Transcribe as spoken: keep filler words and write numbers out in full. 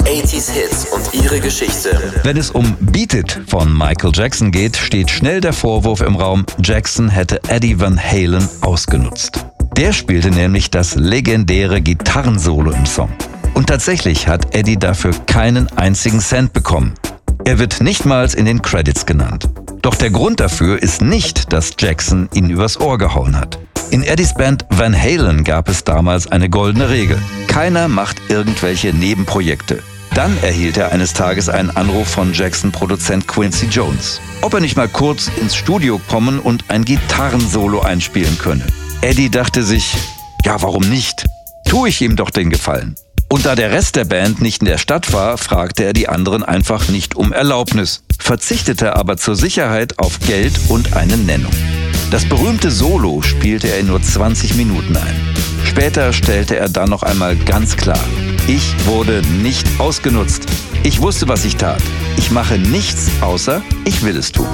achtziger Hits und ihre Geschichte. Wenn es um Beat It von Michael Jackson geht, steht schnell der Vorwurf im Raum, Jackson hätte Eddie Van Halen ausgenutzt. Der spielte nämlich das legendäre Gitarrensolo im Song. Und tatsächlich hat Eddie dafür keinen einzigen Cent bekommen. Er wird nicht mal in den Credits genannt. Doch der Grund dafür ist nicht, dass Jackson ihn übers Ohr gehauen hat. In Eddies Band Van Halen gab es damals eine goldene Regel. Keiner macht irgendwelche Nebenprojekte. Dann erhielt er eines Tages einen Anruf von Jackson-Produzent Quincy Jones, ob er nicht mal kurz ins Studio kommen und ein Gitarrensolo einspielen könne. Eddie dachte sich, ja, warum nicht? Tue ich ihm doch den Gefallen. Und da der Rest der Band nicht in der Stadt war, fragte er die anderen einfach nicht um Erlaubnis, verzichtete aber zur Sicherheit auf Geld und eine Nennung. Das berühmte Solo spielte er in nur zwanzig Minuten ein. Später stellte er dann noch einmal ganz klar: Ich wurde nicht ausgenutzt. Ich wusste, was ich tat. Ich mache nichts außer, ich will es tun.